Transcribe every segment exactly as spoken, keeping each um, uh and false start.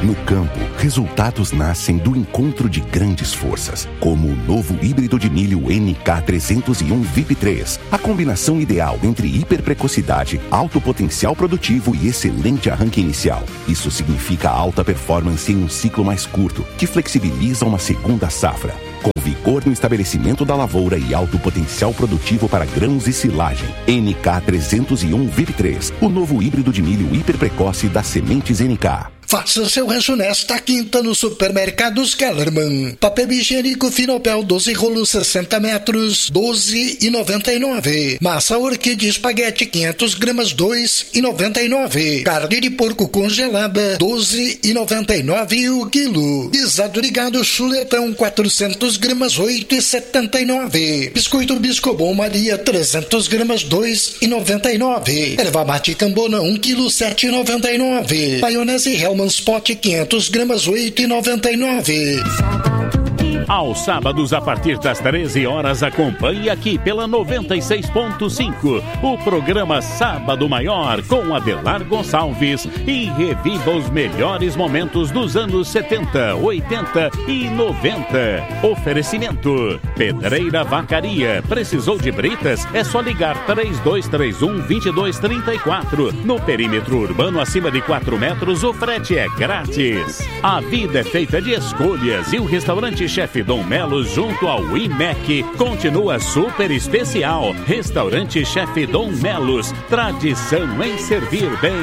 No campo, resultados nascem do encontro de grandes forças, como o novo híbrido de milho N K trezentos e um V I P três, a combinação ideal entre hiperprecocidade, alto potencial produtivo e excelente arranque inicial. Isso significa alta performance em um ciclo mais curto, que flexibiliza uma segunda safra. Com vigor no estabelecimento da lavoura e alto potencial produtivo para grãos e silagem. N K trezentos e um V I P três, o novo híbrido de milho hiperprecoce das sementes N K. Faça seu rancho nesta quinta no Supermercados Kellerman. Papel higiênico Finopel doze rolos sessenta metros, doze e noventa e nove. Massa orquídea espaguete quinhentas gramas, dois e noventa e nove. Carne de porco congelada, doze e noventa e nove o quilo. Guisado de gado chuletão quatrocentas gramas, oito e setenta e nove. Biscoito Biscobon Maria trezentas gramas, dois e noventa e nove. Erva mate Cambona um quilo, sete e noventa e nove. Maionese Hellmann's Pot quinhentas gramas, oito e noventa e nove. Aos sábados, a partir das treze horas, acompanhe aqui pela noventa e seis ponto cinco o programa Sábado Maior com Adelar Gonçalves e reviva os melhores momentos dos anos setenta, oitenta e noventa. Oferecimento: Pedreira Vacaria. Precisou de britas? É só ligar três dois três um, dois dois três quatro. No perímetro urbano acima de quatro metros, o frete é grátis. A vida é feita de escolhas e o restaurante Chefe Dom Melos, junto ao I M E C, continua super especial. Restaurante Chefe Dom Melos, tradição em servir bem.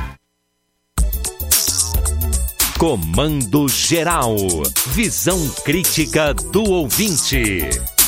Comando Geral, visão crítica do ouvinte.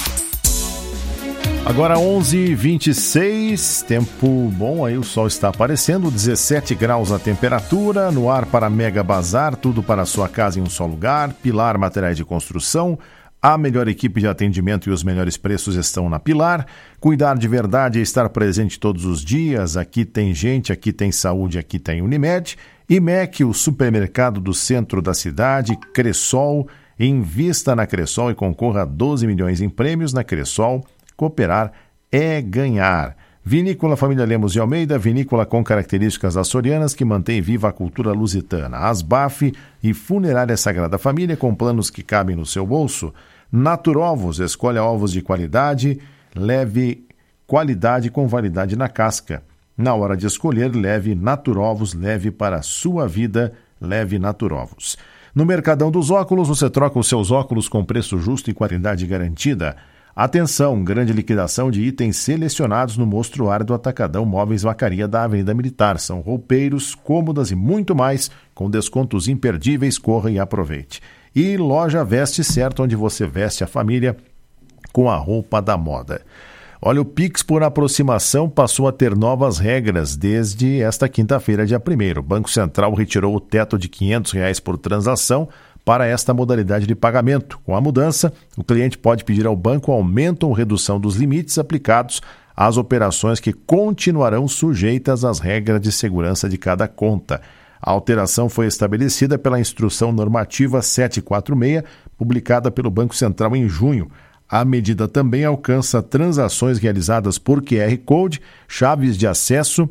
Agora onze e vinte e seis, tempo bom, aí o sol está aparecendo, dezessete graus a temperatura, no ar para Mega Bazar, tudo para a sua casa em um só lugar. Pilar Materiais de Construção, a melhor equipe de atendimento e os melhores preços estão na Pilar. Cuidar de verdade é estar presente todos os dias, aqui tem gente, aqui tem saúde, aqui tem Unimed. I M E C, o supermercado do centro da cidade. Cressol, invista na Cressol e concorra a doze milhões em prêmios na Cressol. Cooperar é ganhar. Vinícola Família Lemos de Almeida, vinícola com características açorianas que mantém viva a cultura lusitana. Asbaf e Funerária Sagrada Família, com planos que cabem no seu bolso. Naturovos, escolha ovos de qualidade, leve qualidade com validade na casca. Na hora de escolher, leve Naturovos, leve para a sua vida, leve Naturovos. No Mercadão dos Óculos, você troca os seus óculos com preço justo e qualidade garantida. Atenção, grande liquidação de itens selecionados no mostruário do Atacadão Móveis Vacaria da Avenida Militar. São roupeiros, cômodas e muito mais, com descontos imperdíveis. Corra e aproveite. E Loja Veste Certo, onde você veste a família com a roupa da moda. Olha, o Pix por aproximação passou a ter novas regras desde esta quinta-feira, dia primeiro. O Banco Central retirou o teto de quinhentos reais por transação para esta modalidade de pagamento. Com a mudança, o cliente pode pedir ao banco aumento ou redução dos limites aplicados às operações que continuarão sujeitas às regras de segurança de cada conta. A alteração foi estabelecida pela Instrução Normativa setecentos e quarenta e seis, publicada pelo Banco Central em junho. A medida também alcança transações realizadas por Q R Code, chaves de acesso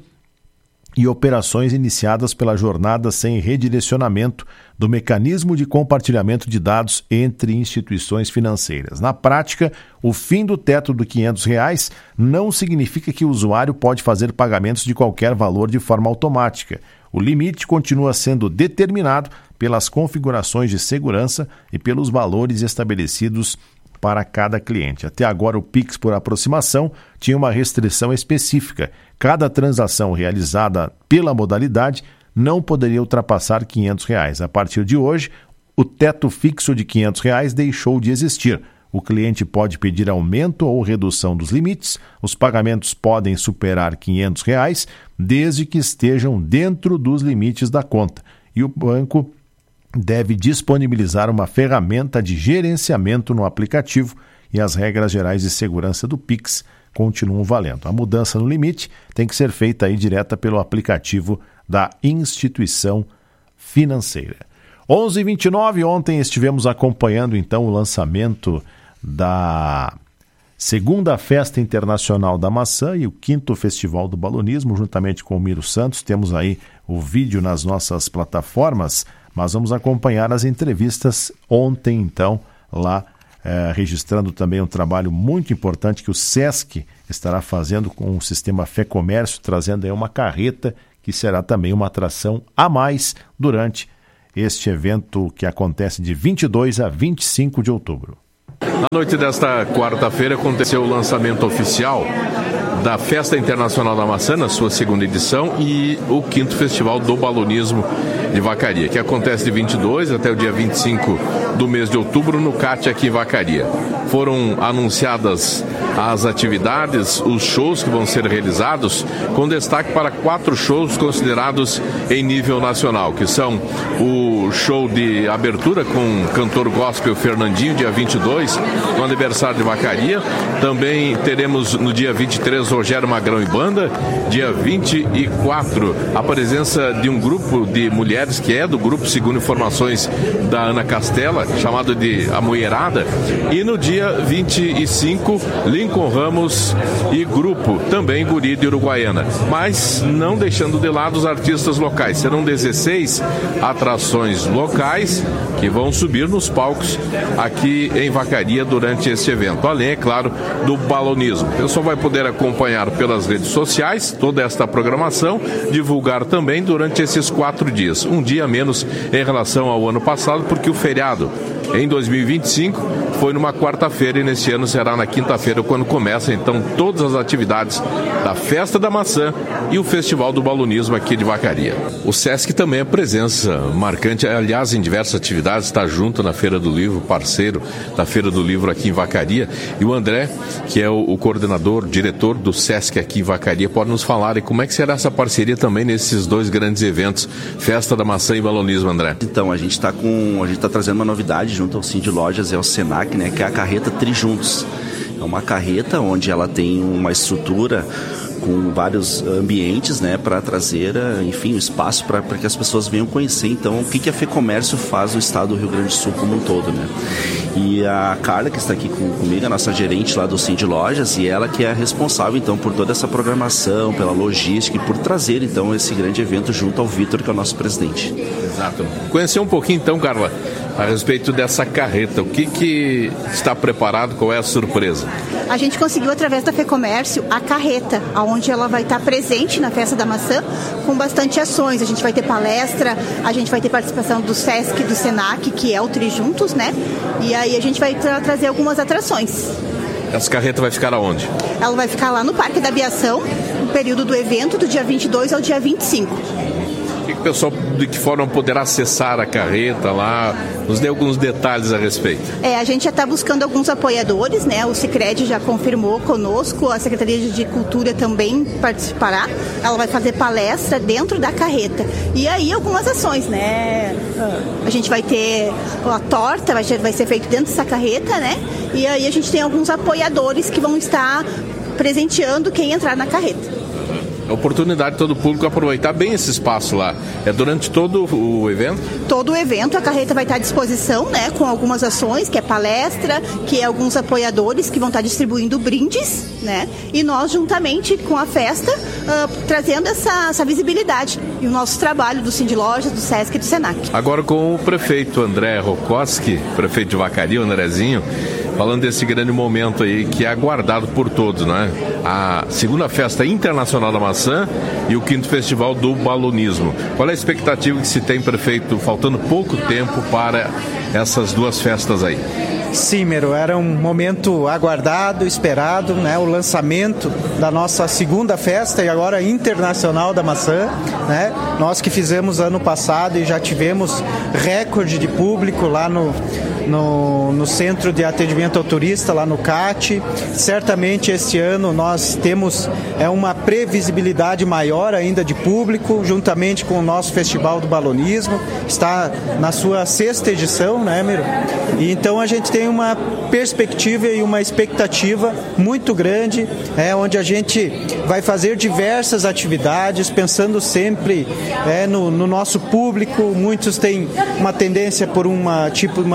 e operações iniciadas pela jornada sem redirecionamento do mecanismo de compartilhamento de dados entre instituições financeiras. Na prática, o fim do teto de quinhentos reais não significa que o usuário pode fazer pagamentos de qualquer valor de forma automática. O limite continua sendo determinado pelas configurações de segurança e pelos valores estabelecidos para cada cliente. Até agora, o Pix por aproximação tinha uma restrição específica. Cada transação realizada pela modalidade não poderia ultrapassar quinhentos reais. A partir de hoje, o teto fixo de quinhentos reais deixou de existir. O cliente pode pedir aumento ou redução dos limites. Os pagamentos podem superar quinhentos reais, desde que estejam dentro dos limites da conta. E o banco deve disponibilizar uma ferramenta de gerenciamento no aplicativo e as regras gerais de segurança do Pix continuam valendo. A mudança no limite tem que ser feita aí direta pelo aplicativo da instituição financeira. onze e vinte e nove, ontem estivemos acompanhando então o lançamento da Segunda Festa Internacional da Maçã e o quinto Festival do Balonismo, juntamente com o Miro Santos. Temos aí o vídeo nas nossas plataformas, mas vamos acompanhar as entrevistas ontem, então, lá, eh, registrando também um trabalho muito importante que o SESC estará fazendo com o sistema Fé Comércio, trazendo aí uma carreta que será também uma atração a mais durante este evento que acontece de vinte e dois a vinte e cinco de outubro. Na noite desta quarta-feira aconteceu o lançamento oficial da Festa Internacional da Maçã, na sua segunda edição, e o quinto Festival do Balonismo de Vacaria, que acontece de vinte e dois até o dia vinte e cinco do mês de outubro no C A T aqui em Vacaria. Foram anunciadas as atividades, os shows que vão ser realizados, com destaque para quatro shows considerados em nível nacional, que são o show de abertura com o cantor gospel Fernandinho, dia vinte e dois, no aniversário de Vacaria. Também teremos no dia vinte e três Rogério Magrão e Banda. Dia vinte e quatro, a presença de um grupo de mulheres que é do grupo, segundo informações da Ana Castela, chamado de A Mulherada. E no dia vinte e cinco, Lincoln Ramos e grupo, também Guri de Uruguaiana. Mas não deixando de lado os artistas locais. Serão dezesseis atrações locais que vão subir nos palcos aqui em Vacaria durante este evento. Além, é claro, do balonismo. O pessoal vai poder acompanhar pelas redes sociais toda esta programação, divulgar também durante esses quatro dias. Um dia a menos em relação ao ano passado, porque o feriado em dois mil e vinte e cinco foi numa quarta-feira e neste ano será na quinta-feira, quando começa então todas as atividades da Festa da Maçã e o Festival do Balonismo aqui de Vacaria. O SESC também é presença marcante, aliás, em diversas atividades, está junto na Feira do Livro, parceiro da Feira do Livro aqui em Vacaria. E o André, que é o, o coordenador, diretor do SESC aqui em Vacaria, pode nos falar e como é que será essa parceria também nesses dois grandes eventos, Festa da Maçã e Balonismo, André. Então, a gente está com, a gente está trazendo uma novidade junto ao Cindy Lojas e ao Senac, né, que é a carreta Trijuntos. É uma carreta onde ela tem uma estrutura com vários ambientes, né, para trazer, enfim, o espaço para que as pessoas venham conhecer, então, o que, que a Fê Comércio faz no estado do Rio Grande do Sul como um todo, né. E a Carla, que está aqui com, comigo, a nossa gerente lá do Cindy Lojas, e ela que é responsável, então, por toda essa programação, pela logística e por trazer, então, esse grande evento junto ao Vitor, que é o nosso presidente. Exato. Conhecer um pouquinho, então, Carla, a respeito dessa carreta. O que, que está preparado? Qual é a surpresa? A gente conseguiu, através da Fê Comércio, a carreta, onde ela vai estar presente na Festa da Maçã, com bastante ações. A gente vai ter palestra, a gente vai ter participação do SESC e do Senac, que é o Trijuntos, né? E aí a gente vai tra- trazer algumas atrações. Essa carreta vai ficar aonde? Ela vai ficar lá no Parque da Aviação, no período do evento, do dia vinte e dois ao dia vinte e cinco. O que o pessoal, de que forma poderá acessar a carreta lá? Nos dê alguns detalhes a respeito. É, a gente já está buscando alguns apoiadores, né? O Sicredi já confirmou conosco, a Secretaria de Cultura também participará. Ela vai fazer palestra dentro da carreta. E aí algumas ações, né? A gente vai ter a torta, vai ser, vai ser feito dentro dessa carreta, né? E aí a gente tem alguns apoiadores que vão estar presenteando quem entrar na carreta. A oportunidade de todo o público aproveitar bem esse espaço lá. É durante todo o evento? Todo o evento, a carreta vai estar à disposição, né, com algumas ações, que é palestra, que é alguns apoiadores que vão estar distribuindo brindes, né, e nós, juntamente com a festa, uh, trazendo essa, essa visibilidade e o nosso trabalho do Cindy Lojas, do SESC e do Senac. Agora com o prefeito André Rokoski, prefeito de Vacaria, o Andrezinho, falando desse grande momento aí que é aguardado por todos, né? A segunda Festa Internacional da Maçã e o quinto Festival do Balonismo. Qual é a expectativa que se tem, prefeito, faltando pouco tempo para essas duas festas aí? Sim, Miro, era um momento aguardado, esperado, né? O lançamento da nossa segunda festa e agora internacional da maçã, né? Nós que fizemos ano passado e já tivemos recorde de público lá no, no, no Centro de Atendimento ao Turista, lá no C A T. Certamente este ano nós temos é, uma previsibilidade maior ainda de público, juntamente com o nosso Festival do Balonismo. Está na sua sexta edição, né, Miro? E então a gente tem uma perspectiva e uma expectativa muito grande, é, onde a gente vai fazer diversas atividades, pensando sempre é, no, no nosso público. Muitos têm uma tendência por uma, tipo, uma determinada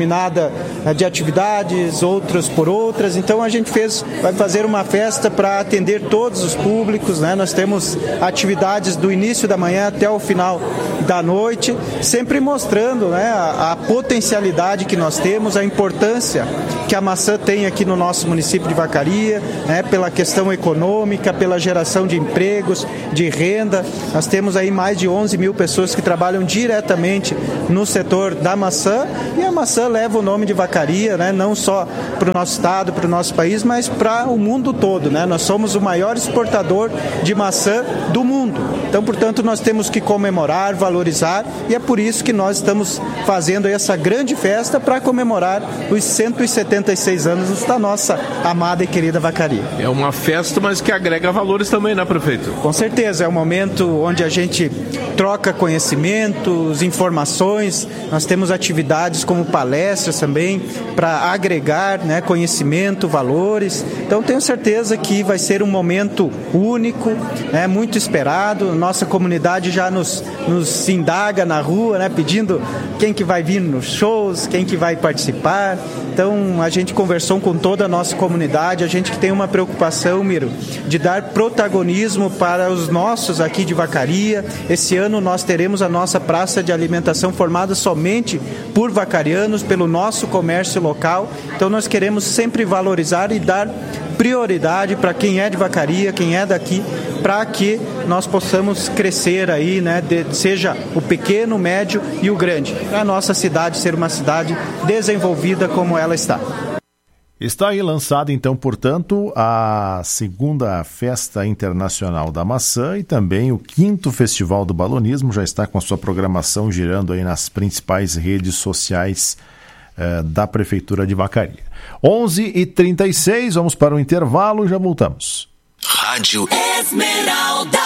determinada de atividades, outros por outras. Então a gente fez, vai fazer uma festa para atender todos os públicos, né? Nós temos atividades do início da manhã até o final da noite, sempre mostrando, né, a, a potencialidade que nós temos, a importância que a maçã tem aqui no nosso município de Vacaria, né, pela questão econômica, pela geração de empregos, de renda. Nós temos aí mais de onze mil pessoas que trabalham diretamente no setor da maçã, e a maçã leva o nome de Vacaria, né, não só para o nosso estado, para o nosso país, mas para o mundo todo, né? Nós somos o maior exportador de maçã do mundo. Então, portanto, nós temos que comemorar, valorizar, e é por isso que nós estamos fazendo essa grande festa para comemorar os cento e setenta e seis anos da nossa amada e querida Vacaria. É uma festa, mas que agrega valores também, né, prefeito? Com certeza, é um momento onde a gente troca conhecimentos, informações. Nós temos atividades como palestras também para agregar, né, conhecimento, valores. Então, tenho certeza que vai ser um momento único, né, muito esperado. Nossa comunidade já nos, nos indaga na rua, né, pedindo quem que vai vir nos shows, quem que vai participar. Então, a gente conversou com toda a nossa comunidade, a gente que tem uma preocupação, Miro, de dar protagonismo para os nossos aqui de Vacaria. Esse ano nós teremos a nossa praça de alimentação formada somente por vacarianos, pelo nosso comércio local. Então, nós queremos sempre valorizar e dar prioridade para quem é de Vacaria, quem é daqui, para que nós possamos crescer aí, né, de, seja o pequeno, o médio e o grande, para a nossa cidade ser uma cidade desenvolvida como ela está. Está aí lançada, então, portanto, a segunda Festa Internacional da Maçã e também o quinto Festival do Balonismo, já está com a sua programação girando aí nas principais redes sociais eh, da Prefeitura de Vacaria. onze e trinta e seis, vamos para o intervalo e já voltamos. Rádio Esmeralda,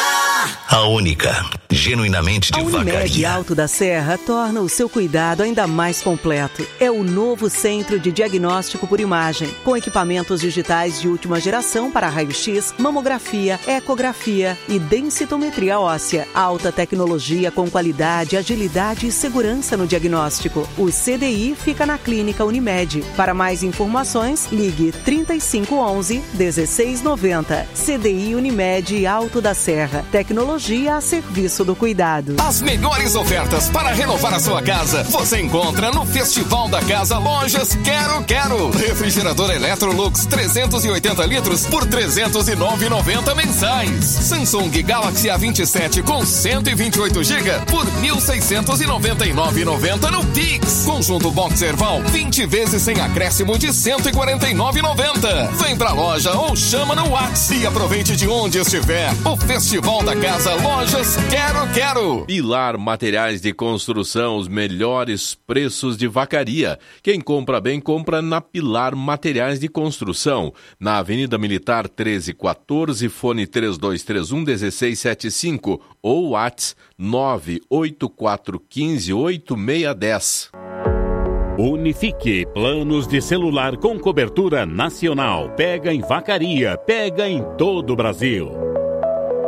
a única, genuinamente de Vacaria. A Unimed Alto da Serra torna o seu cuidado ainda mais completo. É o novo Centro de Diagnóstico por Imagem, com equipamentos digitais de última geração para raio-x, mamografia, ecografia e densitometria óssea. Alta tecnologia com qualidade, agilidade e segurança no diagnóstico. O C D I fica na Clínica Unimed. Para mais informações, ligue trinta e cinco onze, dezesseis noventa. C D I Unimed Alto da Serra. Tecnologia a serviço do cuidado. As melhores ofertas para renovar a sua casa você encontra no Festival da Casa Lojas Quero Quero. Refrigerador Electrolux trezentos e oitenta litros por trezentos e nove reais e noventa centavos mensais. Samsung Galaxy A vinte e sete com cento e vinte e oito gigas por mil seiscentos e noventa e nove reais e noventa centavos no Pix. Conjunto Boxer Val vinte vezes sem acréscimo de cento e quarenta e nove reais e noventa centavos. Vem pra loja ou chama no WhatsApp e aproveite de onde estiver. O Festival da Casa Lojas Quero Quero. Pilar Materiais de Construção, os melhores preços de Vacaria. Quem compra bem, compra na Pilar Materiais de Construção. Na Avenida Militar treze quatorze, fone três dois três um, um seis sete cinco ou WhatsApp nove oito quatro um cinco oito seis um zero. Unifique, planos de celular com cobertura nacional. Pega em Vacaria, pega em todo o Brasil.